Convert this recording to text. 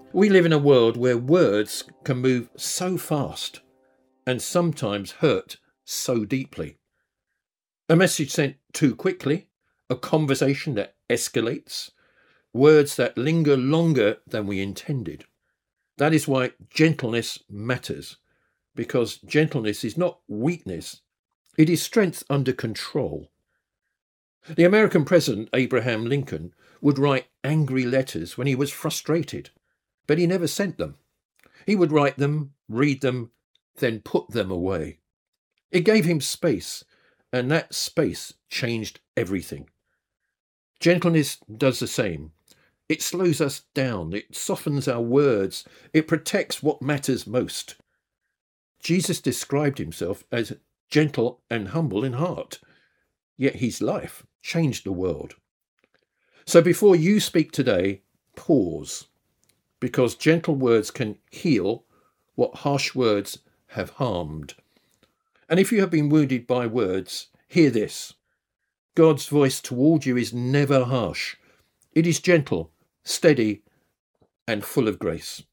We live in a world where words can move so fast and sometimes hurt so deeply. A message sent too quickly, a conversation that escalates, words that linger longer than we intended. That is why gentleness matters, because gentleness is not weakness, it is strength under control. The American president, Abraham Lincoln, would write angry letters when he was frustrated, but he never sent them. He would write them, read them, then put them away. It gave him space, and that space changed everything. Gentleness does the same. It slows us down, it softens our words, it protects what matters most. Jesus described himself as gentle and humble in heart, yet his life changed the world. So before you speak today, pause, because gentle words can heal what harsh words have harmed. And if you have been wounded by words, hear this. God's voice toward you is never harsh. It is gentle, steady, and full of grace.